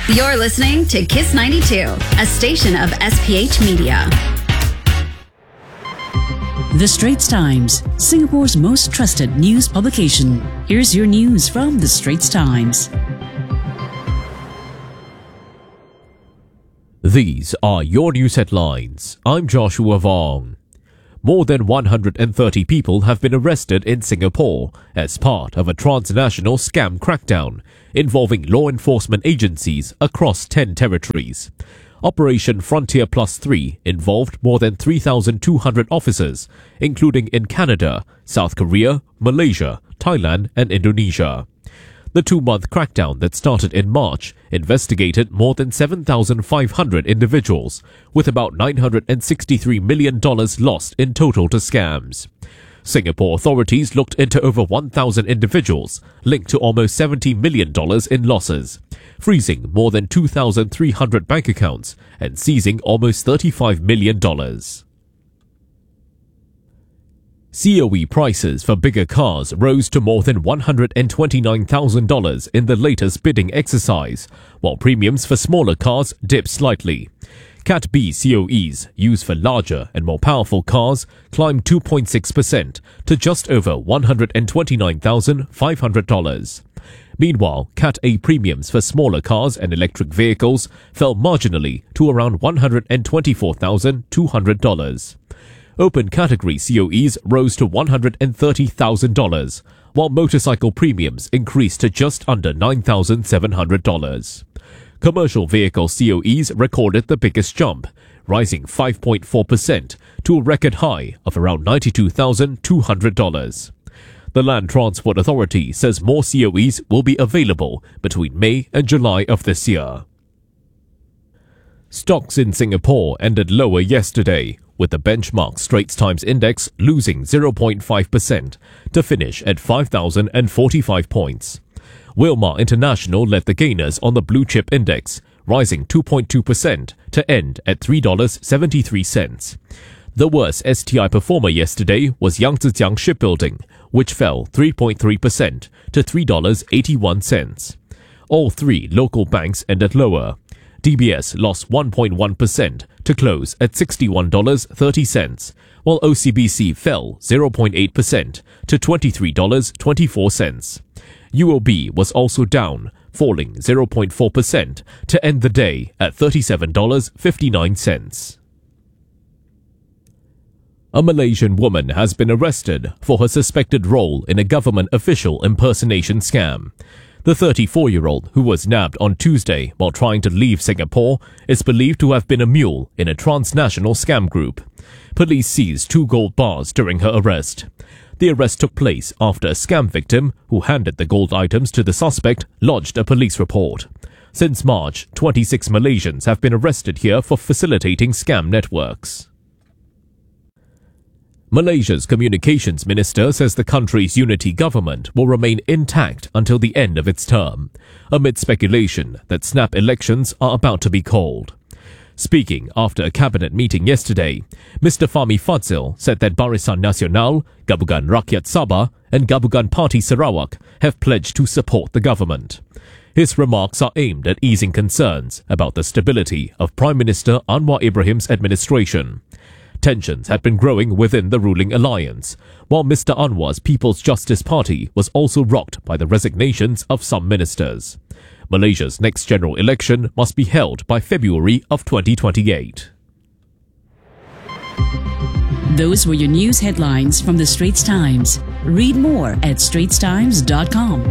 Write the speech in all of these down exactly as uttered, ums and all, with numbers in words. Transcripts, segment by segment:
You're listening to Kiss ninety-two, a station of S P H Media. The Straits Times, Singapore's most trusted news publication. Here's your news from The Straits Times. These are your news headlines. I'm Joshua Vong. More than one hundred thirty people have been arrested in Singapore as part of a transnational scam crackdown involving law enforcement agencies across ten territories. Operation Frontier Plus three involved more than three thousand two hundred officers, including in Canada, South Korea, Malaysia, Thailand and Indonesia. The two-month crackdown that started in March investigated more than seven thousand five hundred individuals, with about nine hundred sixty-three million dollars lost in total to scams. Singapore authorities looked into over one thousand individuals linked to almost seventy million dollars in losses, freezing more than two thousand three hundred bank accounts and seizing almost thirty-five million dollars. C O E prices for bigger cars rose to more than one hundred twenty-nine thousand dollars in the latest bidding exercise, while premiums for smaller cars dipped slightly. Cat B C O Es used for larger and more powerful cars climbed two point six percent to just over one hundred twenty-nine thousand five hundred dollars. Meanwhile, Cat A premiums for smaller cars and electric vehicles fell marginally to around one hundred twenty-four thousand two hundred dollars. Open category C O Es rose to one hundred thirty thousand dollars, while motorcycle premiums increased to just under nine thousand seven hundred dollars. Commercial vehicle C O Es recorded the biggest jump, rising five point four percent to a record high of around ninety-two thousand two hundred dollars. The Land Transport Authority says more C O Es will be available between May and July of this year. Stocks in Singapore ended lower yesterday, with the benchmark Straits Times Index losing zero point five percent to finish at five thousand forty-five points. Wilmar International led the gainers on the Blue Chip Index, rising two point two percent to end at three dollars and seventy-three cents. The worst S T I performer yesterday was Yangzijiang Shipbuilding, which fell three point three percent to three dollars and eighty-one cents. All three local banks ended lower. D B S lost one point one percent to close at sixty-one dollars and thirty cents, while O C B C fell zero point eight percent to twenty-three dollars and twenty-four cents. U O B was also down, falling zero point four percent to end the day at thirty-seven dollars and fifty-nine cents. A Malaysian woman has been arrested for her suspected role in a government official impersonation scam. The thirty-four-year-old, who was nabbed on Tuesday while trying to leave Singapore, is believed to have been a mule in a transnational scam group. Police seized two gold bars during her arrest. The arrest took place after a scam victim, who handed the gold items to the suspect, lodged a police report. Since March, twenty-six Malaysians have been arrested here for facilitating scam networks. Malaysia's communications minister says the country's unity government will remain intact until the end of its term, amid speculation that snap elections are about to be called. Speaking after a cabinet meeting yesterday, Mister Fahmi Fadzil said that Barisan Nasional, Gabungan Rakyat Sabah and Gabungan Parti Sarawak have pledged to support the government. His remarks are aimed at easing concerns about the stability of Prime Minister Anwar Ibrahim's administration. Tensions had been growing within the ruling alliance, while Mister Anwar's People's Justice Party was also rocked by the resignations of some ministers. Malaysia's next general election must be held by February of twenty twenty-eight. Those were your news headlines from The Straits Times. Read more at straits times dot com.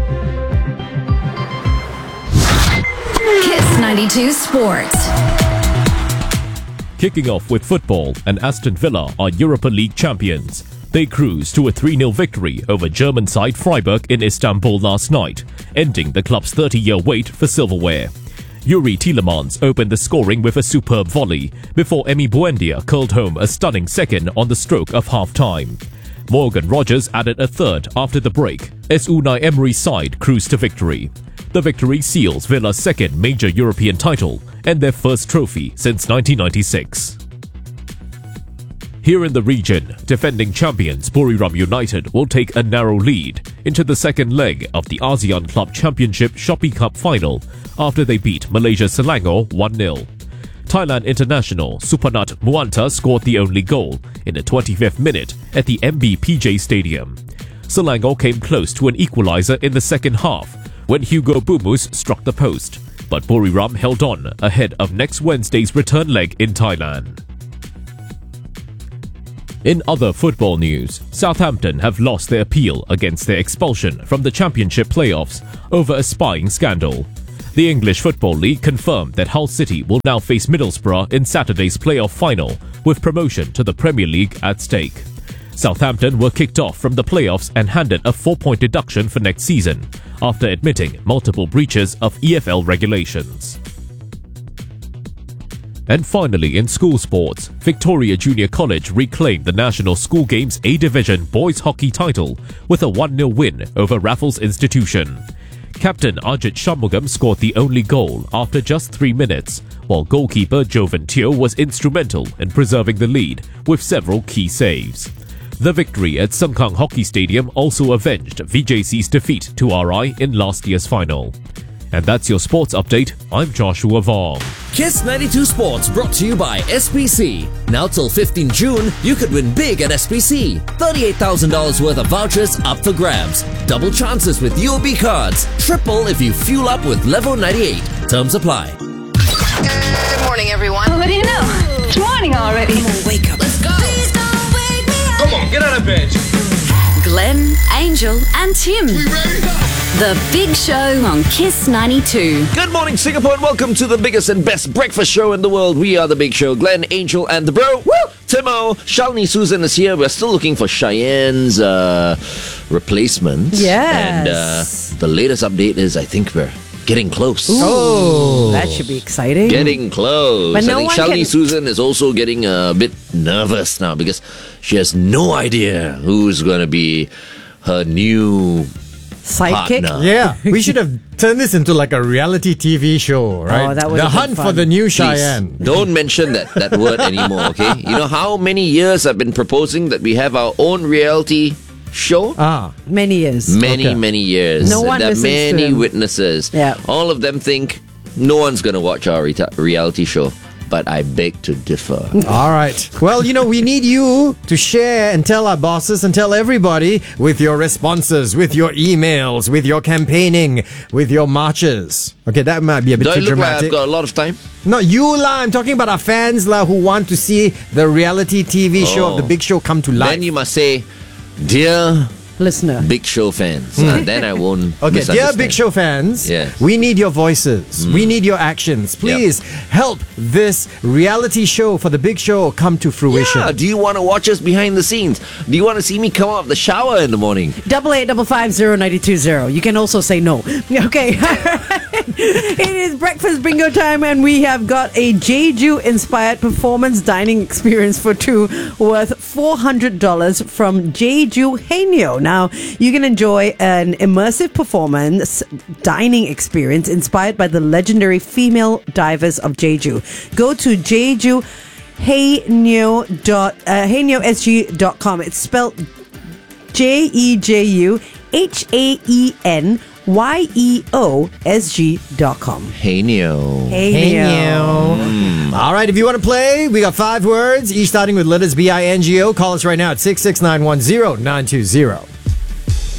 Kiss ninety-two Sports. Kicking off with football, and Aston Villa are Europa League champions. They cruised to a three nil victory over German side Freiburg in Istanbul last night, ending the club's thirty-year wait for silverware. Yuri Tielemans opened the scoring with a superb volley, before Emi Buendia curled home a stunning second on the stroke of half-time. Morgan Rogers added a third after the break, as Unai Emery's side cruised to victory. The victory seals Villa's second major European title and their first trophy since nineteen ninety-six. Here in the region, defending champions Buriram United will take a narrow lead into the second leg of the ASEAN Club Championship Shopee Cup final after they beat Malaysia Selangor one nil. Thailand international Supanat Muanta scored the only goal in the twenty-fifth minute at the M B P J Stadium. Selangor came close to an equaliser in the second half when Hugo Bumus struck the post, but Buriram held on ahead of next Wednesday's return leg in Thailand. In other football news, Southampton have lost their appeal against their expulsion from the Championship playoffs over a spying scandal. The English Football League confirmed that Hull City will now face Middlesbrough in Saturday's playoff final, with promotion to the Premier League at stake. Southampton were kicked off from the playoffs and handed a four-point deduction for next season, after admitting multiple breaches of E F L regulations. And finally, in school sports, Victoria Junior College reclaimed the National School Games A Division boys hockey title with a one nil win over Raffles Institution. Captain Ajit Shanmugam scored the only goal after just three minutes, while goalkeeper Jovan Teo was instrumental in preserving the lead with several key saves. The victory at Sengkang Hockey Stadium also avenged V J C's defeat to R I in last year's final. And that's your sports update. I'm Joshua Vong. Kiss ninety-two Sports brought to you by S P C. Now till fifteenth June, you could win big at S P C. thirty-eight thousand dollars worth of vouchers up for grabs. Double chances with U O B cards. Triple if you fuel up with Level ninety-eight. Terms apply. Good morning, everyone. What do you know? It's morning already. Come on, wake up. Let's go. Please don't wake me up. Come on, get out of bed. Glenn, Angel, and Tim. The Big Show on Kiss ninety-two. Good morning, Singapore, and welcome to the biggest and best breakfast show in the world. We are the Big Show. Glenn, Angel, and the bro. Woo! Timo, Shalini Susan is here. We're still looking for Cheyenne's uh, replacement. Yes. And uh, the latest update is I think we're getting close. Oh, that should be exciting. Getting close. But no I think one Shalini can- Susan is also getting a bit nervous now because she has no idea who's going to be her new Sidekick. partner. Yeah, we should have turned this into like a reality T V show, right? Oh, that would the have been hunt fun. for the new Please, Cheyenne. don't mention that, that word anymore, okay? You know how many years I've been proposing that we have our own reality show? Ah, Many years. Many, okay. many years. No one There are listens to many him. witnesses. Yeah. All of them think no one's going to watch our reta- reality show. But I beg to differ. all right. Well, you know, we need you to share and tell our bosses and tell everybody with your responses, with your emails, with your campaigning, with your marches. Okay, that might be a bit Do I too look like dramatic. I've got a lot of time? Not you, lah. I'm talking about our fans, lah, who want to see the reality T V show of Oh. the Big Show come to life. Then you must say, dear Listener. Big Show fans. Uh, then I won't Okay, dear misunderstand. Big Show fans, Yes. we need your voices. We need your actions. Please help this reality show for the Big Show come to fruition. Yeah, do you want to watch us behind the scenes? Do you want to see me come out of the shower in the morning? Double eight double five zero ninety two zero. You can also say no. Okay. It is breakfast bingo time, and we have got a Jeju inspired performance dining experience for two worth four hundred dollars from Jeju Haenyo. Now, you can enjoy an immersive performance dining experience inspired by the legendary female divers of Jeju. Go to Jeju Haenyo dot uh, haenyo s g dot com. It's spelled J E J U H A E N Y E O S G dot com. Hey, Neo. Haenyo. All right, if you want to play, we got five words, each starting with letters B I N G O. Call us right now at six six nine one zero nine two zero.